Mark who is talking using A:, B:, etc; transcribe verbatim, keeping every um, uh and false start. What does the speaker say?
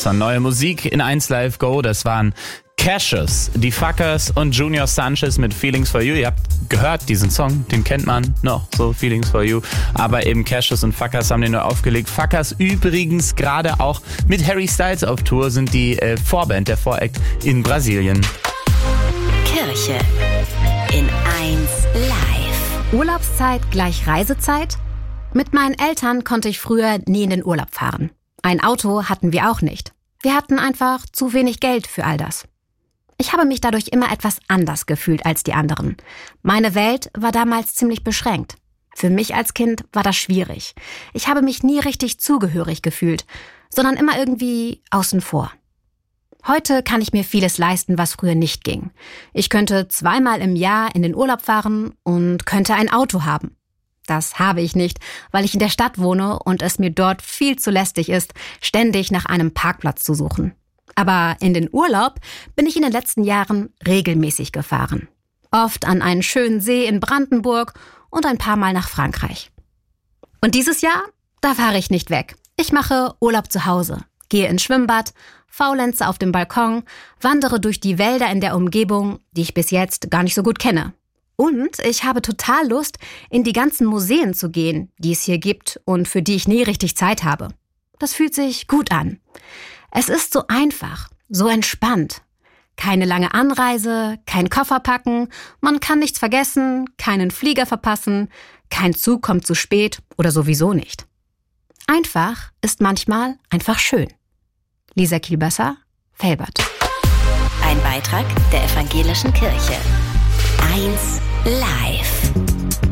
A: gestern. Neue Musik in eins Live Go, das waren Cassius, die Fuckers und Junior Sanchez mit Feelings for You. Ihr habt gehört, diesen Song, den kennt man noch, so Feelings for You. Aber eben Cassius und Fuckers haben den nur aufgelegt. Fuckers übrigens gerade auch mit Harry Styles auf Tour, sind die äh, Vorband, der Voract in Brasilien.
B: Kirche in eins Live.
C: Urlaubszeit gleich Reisezeit? Mit meinen Eltern konnte ich früher nie in den Urlaub fahren. Ein Auto hatten wir auch nicht. Wir hatten einfach zu wenig Geld für all das. Ich habe mich dadurch immer etwas anders gefühlt als die anderen. Meine Welt war damals ziemlich beschränkt. Für mich als Kind war das schwierig. Ich habe mich nie richtig zugehörig gefühlt, sondern immer irgendwie außen vor. Heute kann ich mir vieles leisten, was früher nicht ging. Ich könnte zweimal im Jahr in den Urlaub fahren und könnte ein Auto haben. Das habe ich nicht, weil ich in der Stadt wohne und es mir dort viel zu lästig ist, ständig nach einem Parkplatz zu suchen. Aber in den Urlaub bin ich in den letzten Jahren regelmäßig gefahren. Oft an einen schönen See in Brandenburg und ein paar Mal nach Frankreich. Und dieses Jahr, da fahre ich nicht weg. Ich mache Urlaub zu Hause, gehe ins Schwimmbad, faulenze auf dem Balkon, wandere durch die Wälder in der Umgebung, die ich bis jetzt gar nicht so gut kenne. Und ich habe total Lust, in die ganzen Museen zu gehen, die es hier gibt und für die ich nie richtig Zeit habe. Das fühlt sich gut an. Es ist so einfach, so entspannt. Keine lange Anreise, kein Koffer packen, man kann nichts vergessen, keinen Flieger verpassen, kein Zug kommt zu spät oder sowieso nicht. Einfach ist manchmal einfach schön. Lisa Kielbösser, Felbert.
B: Ein Beitrag der Evangelischen Kirche. eins Live.